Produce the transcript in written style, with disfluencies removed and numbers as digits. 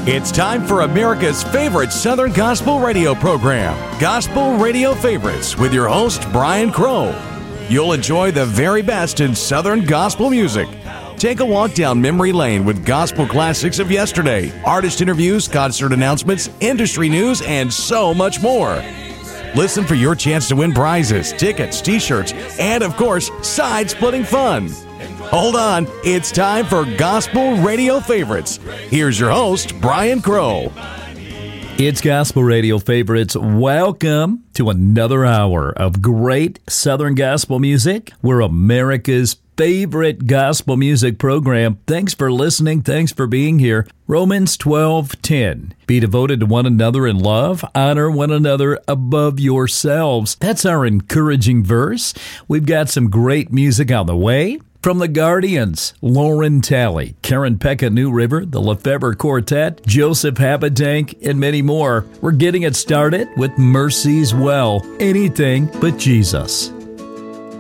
It's time for America's favorite Southern Gospel radio program, Gospel Radio Favorites, with your host, Brian Crow. You'll enjoy the very best in Southern gospel music. Take a walk down memory lane with gospel classics of yesterday, artist interviews, concert announcements, industry news, and so much more. Listen for your chance to win prizes, tickets, t-shirts, and of course, side-splitting fun. Hold on, it's time for Gospel Radio Favorites. Here's your host, Brian Crow. It's Gospel Radio Favorites. Welcome to another hour of great Southern gospel music. We're America's favorite gospel music program. Thanks for listening. Thanks for being here. Romans 12:10. Be devoted to one another in love. Honor one another above yourselves. That's our encouraging verse. We've got some great music on the way. From the Guardians, Lauren Talley, Karen Pekka New River, the Lefebvre Quartet, Joseph Habitank, and many more. We're getting it started with Mercy's Well. Anything but Jesus.